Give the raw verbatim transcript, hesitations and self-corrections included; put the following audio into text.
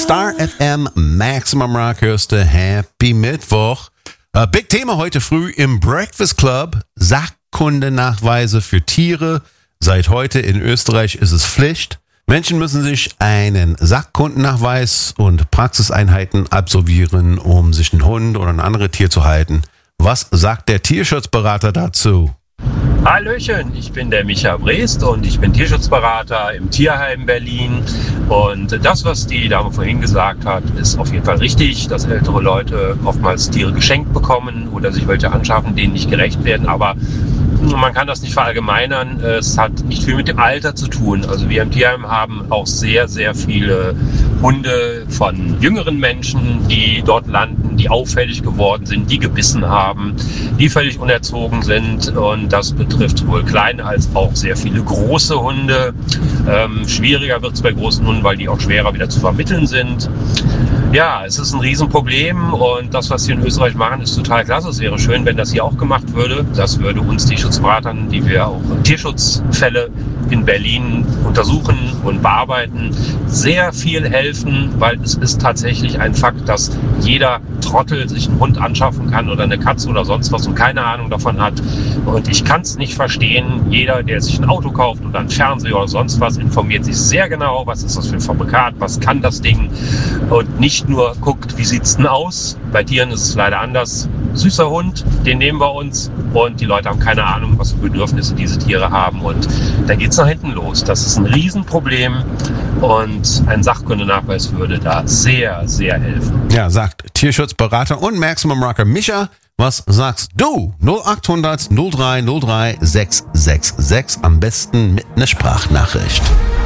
Star F M, Maximum Rock hörst du. Happy Mittwoch. Uh, Big Thema heute früh im Breakfast Club. Sachkundenachweise für Tiere. Seit heute in Österreich ist es Pflicht. Menschen müssen sich einen Sachkundennachweis und Praxiseinheiten absolvieren, um sich einen Hund oder ein anderes Tier zu halten. Was sagt der Tierschutzberater dazu? Hallöchen, ich bin der Micha Brest und ich bin Tierschutzberater im Tierheim Berlin. Und das, was die Dame vorhin gesagt hat, ist auf jeden Fall richtig, dass ältere Leute oftmals Tiere geschenkt bekommen oder sich welche anschaffen, denen nicht gerecht werden. Aber man kann das nicht verallgemeinern. Es hat nicht viel mit dem Alter zu tun. Also wir im Tierheim haben auch sehr, sehr viele Hunde von jüngeren Menschen, die dort landen, die auffällig geworden sind, die gebissen haben, die völlig unerzogen sind. Und das betrifft sowohl kleine als auch sehr viele große Hunde. Ähm, schwieriger wird es bei großen Hunden, weil die auch schwerer wieder zu vermitteln sind. Ja, es ist ein Riesenproblem und das, was wir in Österreich machen, ist total klasse. Es wäre schön, wenn das hier auch gemacht würde. Das würde uns Tierschutzberatern, die wir auch Tierschutzfälle in Berlin untersuchen und bearbeiten, sehr viel helfen, weil es ist tatsächlich ein Fakt, dass jeder Trottel sich einen Hund anschaffen kann oder eine Katze oder sonst was und keine Ahnung davon hat. Und ich kann es nicht verstehen. Jeder, der sich ein Auto kauft oder einen Fernseher oder sonst was, informiert sich sehr genau, was ist das für ein Fabrikat, was kann das Ding und nicht nur guckt, wie sieht's denn aus. Bei Tieren ist es leider anders. Süßer Hund, den nehmen wir uns und die Leute haben keine Ahnung, was für Bedürfnisse diese Tiere haben und dann geht's nach hinten los. Das ist ein Riesenproblem und ein Sachkundenachweis würde da sehr, sehr helfen. Ja, sagt Tierschutzberater und Maximum Rocker Micha. Was sagst du? null acht hundert null drei null drei sechs sechs sechs, am besten mit einer Sprachnachricht.